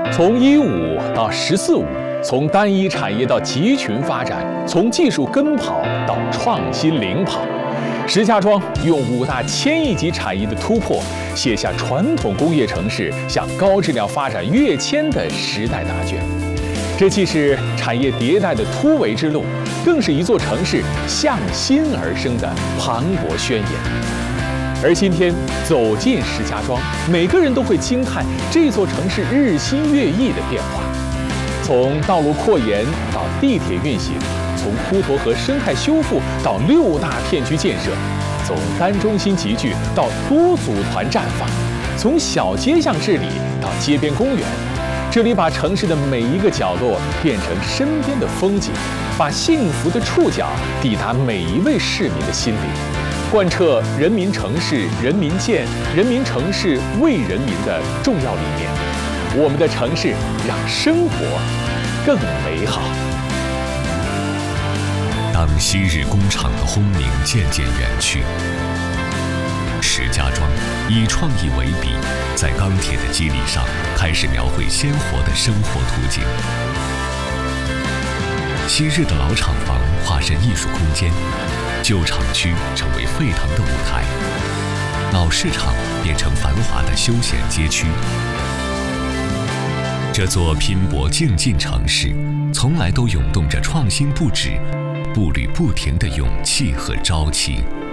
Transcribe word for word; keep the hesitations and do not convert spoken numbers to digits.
从一五到十四五，从单一产业到集群发展，从技术跟跑到创新领跑，石家庄用五大千亿级产业的突破，写下传统工业城市向高质量发展跃迁的时代答卷。这既是产业迭代的突围之路，更是一座城市向心而生的磅礴宣言。而今天走进石家庄，每个人都会惊叹这座城市日新月异的变化。从道路扩延到地铁运行，从滹沱河生态修复到六大片区建设，从单中心集聚到多组团绽放，从小街巷治理到街边公园，这里把城市的每一个角落变成身边的风景，把幸福的触角抵达每一位市民的心里，贯彻人民城市人民建、人民城市为人民的重要理念。我们的城市让生活更美好。 当昔日工厂的轰鸣渐渐远去，石家庄以创意为笔，在钢铁的肌理上开始描绘鲜活的生活图景。昔日的老厂房化身艺术空间，旧厂区成为沸腾的舞台，老市场变成繁华的休闲街区。这座拼搏竞进城市，从来都涌动着创新不止、步履不停的勇气和朝气。